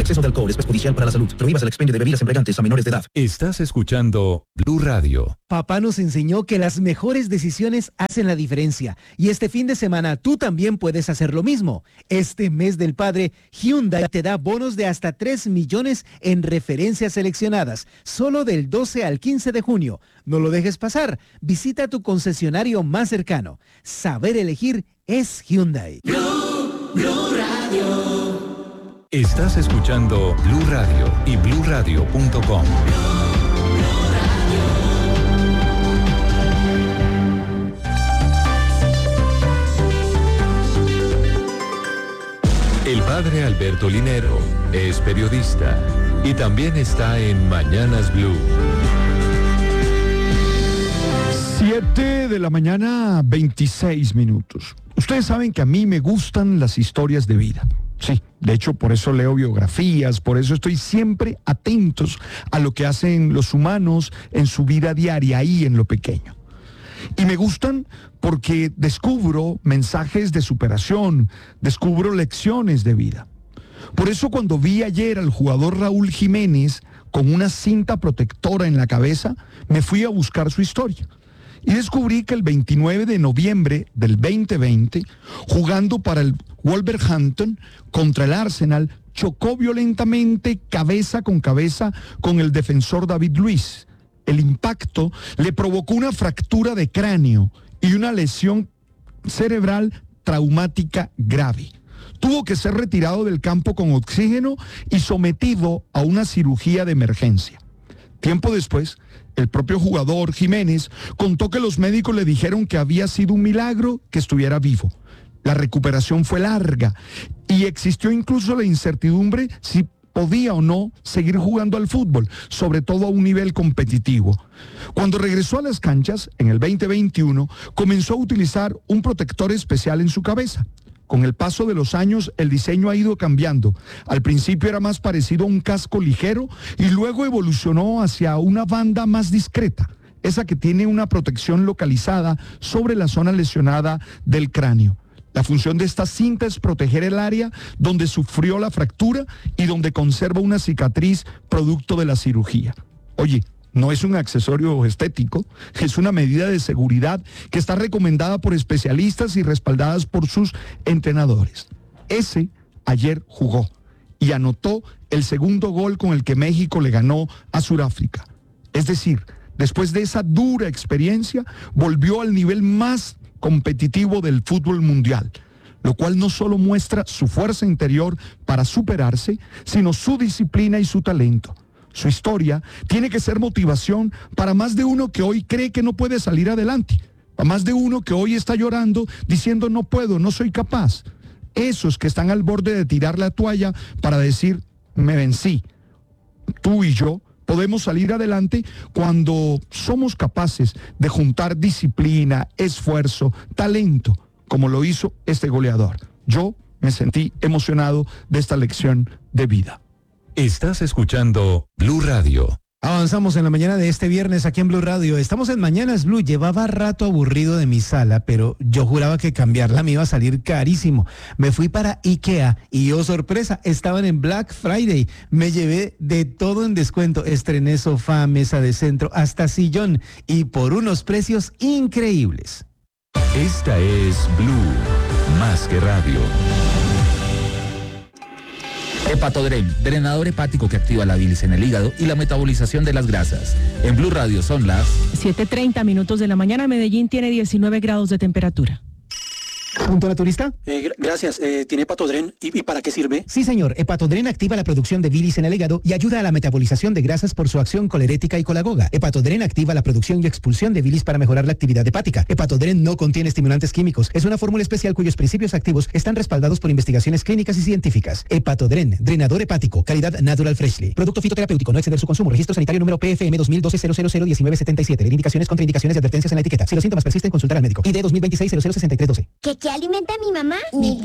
exceso de alcohol es perjudicial para la salud. Prohíbas el expendio de bebidas embriagantes a menores de edad. Estás escuchando Blue Radio. Papá nos enseñó que las mejores decisiones hacen la diferencia. Y este fin de semana tú también puedes hacer lo mismo. Este mes del padre, Hyundai te da bonos de hasta 3 millones en referencias seleccionadas. Solo del 12 al 15 de junio. No lo dejes pasar. Visita tu concesionario más cercano. Saber elegir es Hyundai. Blue Radio. Estás escuchando Blue Radio y BlueRadio.com. El padre Alberto Linero es periodista y también está en Mañanas Blue. 7 de la mañana, 26 minutos. Ustedes saben que a mí me gustan las historias de vida. Sí, de hecho por eso leo biografías, por eso estoy siempre atentos a lo que hacen los humanos en su vida diaria, ahí en lo pequeño. Y me gustan porque descubro mensajes de superación, descubro lecciones de vida. Por eso cuando vi ayer al jugador Raúl Jiménez con una cinta protectora en la cabeza, me fui a buscar su historia. Y descubrí que el 29 de noviembre del 2020, jugando para el Wolverhampton contra el Arsenal, chocó violentamente cabeza con el defensor David Luiz. El impacto le provocó una fractura de cráneo y una lesión cerebral traumática grave. Tuvo que ser retirado del campo con oxígeno y sometido a una cirugía de emergencia. Tiempo después, el propio jugador Jiménez contó que los médicos le dijeron que había sido un milagro que estuviera vivo. La recuperación fue larga y existió incluso la incertidumbre si podía o no seguir jugando al fútbol, sobre todo a un nivel competitivo. Cuando regresó a las canchas, en el 2021, comenzó a utilizar un protector especial en su cabeza. Con el paso de los años, el diseño ha ido cambiando. Al principio era más parecido a un casco ligero y luego evolucionó hacia una banda más discreta, esa que tiene una protección localizada sobre la zona lesionada del cráneo. La función de esta cinta es proteger el área donde sufrió la fractura y donde conserva una cicatriz producto de la cirugía. Oye, no es un accesorio estético, es una medida de seguridad que está recomendada por especialistas y respaldadas por sus entrenadores. Ese ayer jugó y anotó el segundo gol con el que México le ganó a Sudáfrica. Es decir, después de esa dura experiencia, volvió al nivel más competitivo del fútbol mundial, lo cual no solo muestra su fuerza interior para superarse, sino su disciplina y su talento. Su historia tiene que ser motivación para más de uno que hoy cree que no puede salir adelante, para más de uno que hoy está llorando diciendo no puedo, no soy capaz. Esos que están al borde de tirar la toalla para decir me vencí. Tú y yo podemos salir adelante cuando somos capaces de juntar disciplina, esfuerzo, talento, como lo hizo este goleador. Yo me sentí emocionado de esta lección de vida. Estás escuchando Blue Radio. Avanzamos en la mañana de este viernes aquí en Blue Radio. Estamos en Mañanas Blue. Llevaba rato aburrido de mi sala, pero yo juraba que cambiarla me iba a salir carísimo. Me fui para IKEA y, oh sorpresa, estaban en Black Friday. Me llevé de todo en descuento. Estrené sofá, mesa de centro, hasta sillón y por unos precios increíbles. Esta es Blue, más que radio. Hepatodren, drenador hepático que activa la bilis en el hígado y la metabolización de las grasas. En Blue Radio son las 7:30 minutos de la mañana. Medellín tiene 19 grados de temperatura. ¿Punto naturista? Gracias. ¿Tiene Hepatodren? ¿Y para qué sirve? Sí, señor. Hepatodren activa la producción de bilis en el hígado y ayuda a la metabolización de grasas por su acción colerética y colagoga. Hepatodren activa la producción y expulsión de bilis para mejorar la actividad hepática. Hepatodren no contiene estimulantes químicos. Es una fórmula especial cuyos principios activos están respaldados por investigaciones clínicas y científicas. Hepatodren, drenador hepático, calidad Natural Freshly. Producto fitoterapéutico, no exceder su consumo. Registro sanitario número PFM 2012-00001977. Indicaciones, contraindicaciones y advertencias en la etiqueta. Si los síntomas persisten, consultar al médico. ID 2026-006312. ¿Qué alimenta a mi mamá? Mi